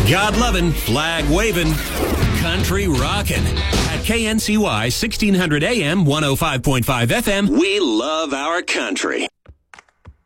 God loving, flag waving, country rockin'. At KNCY 1600 AM, 105.5 FM, we love our country.